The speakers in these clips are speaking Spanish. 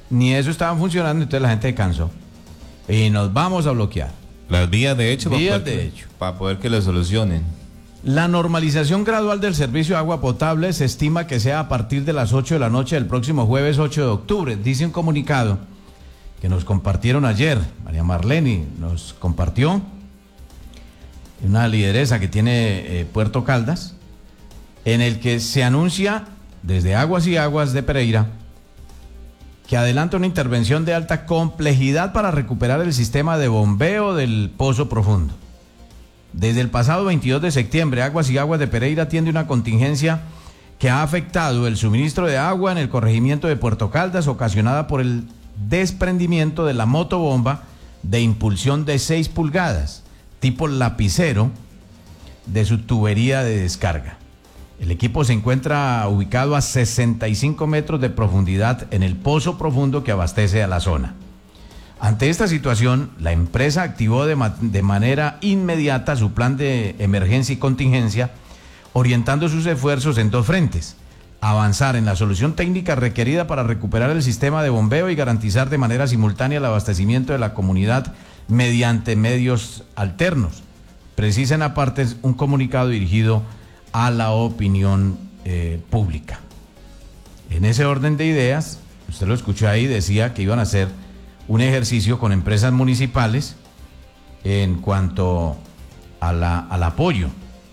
ni eso estaban funcionando, entonces la gente se cansó. Y nos vamos a bloquear. Las vías de hecho. Para poder que lo solucionen. La normalización gradual del servicio de agua potable se estima que sea a partir de las 8 de la noche del próximo jueves 8 de octubre, dice un comunicado que nos compartieron ayer. María Marleni nos compartió, una lideresa que tiene Puerto Caldas, en el que se anuncia desde Aguas y Aguas de Pereira que adelanta una intervención de alta complejidad para recuperar el sistema de bombeo del Pozo Profundo. Desde el pasado 22 de septiembre, Aguas y Aguas de Pereira atiende una contingencia que ha afectado el suministro de agua en el corregimiento de Puerto Caldas, ocasionada por el desprendimiento de la motobomba de impulsión de 6 pulgadas, tipo lapicero, de su tubería de descarga. El equipo se encuentra ubicado a 65 metros de profundidad en el Pozo Profundo que abastece a la zona. Ante esta situación, la empresa activó de manera inmediata su plan de emergencia y contingencia, orientando sus esfuerzos en 2 frentes: avanzar en la solución técnica requerida para recuperar el sistema de bombeo y garantizar de manera simultánea el abastecimiento de la comunidad mediante medios alternos. Precisa en aparte un comunicado dirigido a la opinión pública. En ese orden de ideas, usted lo escuchó ahí, decía que iban a hacer un ejercicio con empresas municipales en cuanto al apoyo.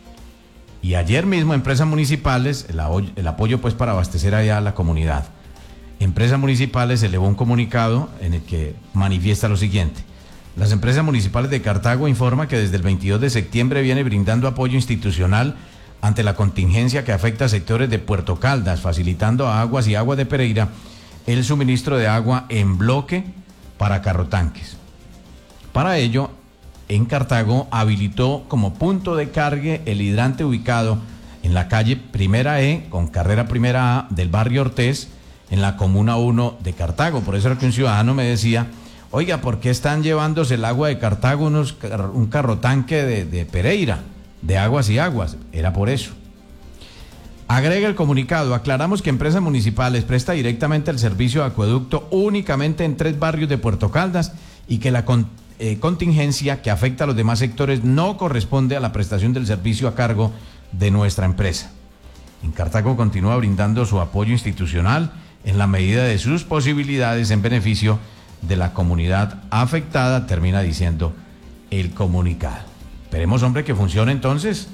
Y ayer mismo empresas municipales, el apoyo pues para abastecer allá a la comunidad. Empresas municipales elevó un comunicado en el que manifiesta lo siguiente: las empresas municipales de Cartago informan que desde el 22 de septiembre viene brindando apoyo institucional ante la contingencia que afecta a sectores de Puerto Caldas, facilitando a Aguas y Aguas de Pereira el suministro de agua en bloque para carrotanques. Para ello, en Cartago habilitó como punto de cargue el hidrante ubicado en la calle Primera E con carrera Primera A del barrio Ortés, en la Comuna 1 de Cartago. Por eso era que un ciudadano me decía: oiga, ¿por qué están llevándose el agua de Cartago un carrotanque de Pereira, de Aguas y Aguas? Era por eso. Agrega el comunicado: aclaramos que Empresas Municipales presta directamente el servicio de acueducto únicamente en 3 barrios de Puerto Caldas y que la contingencia que afecta a los demás sectores no corresponde a la prestación del servicio a cargo de nuestra empresa. En Cartago continúa brindando su apoyo institucional en la medida de sus posibilidades en beneficio de la comunidad afectada, termina diciendo el comunicado. Esperemos, hombre, que funcione entonces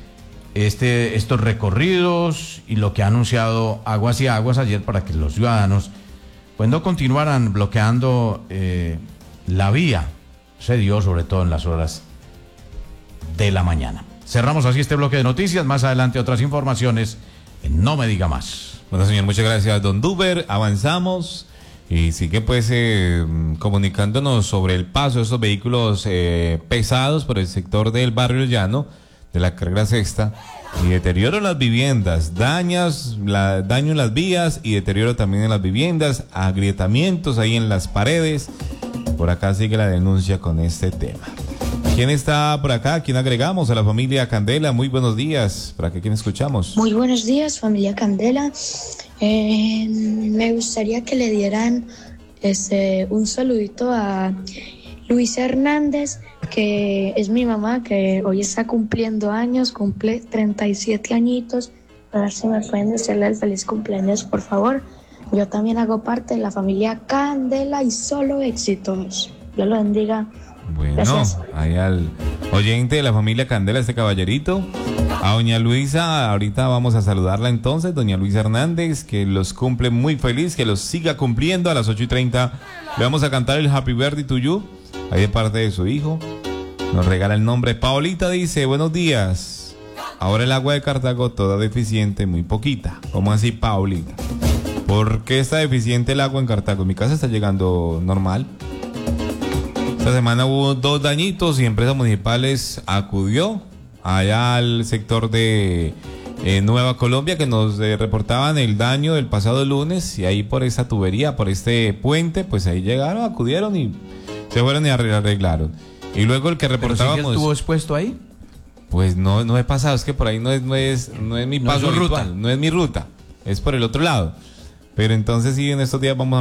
estos recorridos y lo que ha anunciado Aguas y Aguas ayer, para que los ciudadanos pues no continuaran bloqueando la vía. Se dio sobre todo en las horas de la mañana. Cerramos así este bloque de noticias. Más adelante otras informaciones en No Me Diga Más. Bueno, señor, muchas gracias, don Duber. Avanzamos y sigue pues comunicándonos sobre el paso de estos vehículos pesados por el sector del barrio Llano, de la carrera sexta, y deterioro en las viviendas, daño en las vías y deterioro también en las viviendas, agrietamientos ahí en las paredes. Por acá sigue la denuncia con este tema. ¿Quién está por acá? ¿Quién agregamos? A la familia Candela. Muy buenos días. ¿Para qué? ¿Quién escuchamos? Muy buenos días, familia Candela. Me gustaría que le dieran un saludito a Luisa Hernández, que es mi mamá, que hoy está cumpliendo años, cumple 37 añitos. A ver si me pueden desearle el feliz cumpleaños, por favor. Yo también hago parte de la familia Candela y solo éxitos. Dios lo bendiga. Bueno, gracias. Ahí al oyente de la familia Candela, este caballerito. A doña Luisa, ahorita vamos a saludarla entonces, doña Luisa Hernández, que los cumple muy feliz, que los siga cumpliendo. A las 8:30 le vamos a cantar el Happy Birthday to You, ahí de parte de su hijo. Nos regala el nombre. Paolita dice: buenos días. Ahora el agua de Cartago toda deficiente, muy poquita. ¿Cómo así, Paolita? ¿Por qué está deficiente el agua en Cartago? En mi casa está llegando normal. Esta semana hubo 2 dañitos y Empresas Municipales acudió allá al sector de Nueva Colombia, que nos reportaban el daño del pasado lunes, y ahí por esa tubería, por este puente, pues ahí llegaron, acudieron y se fueron y arreglaron. Y luego el que reportábamos... ¿Pero sí que estuvo expuesto ahí? Pues no he pasado, es que por ahí no es mi paso habitual, no es mi ruta, es por el otro lado. Pero entonces sí, en estos días vamos a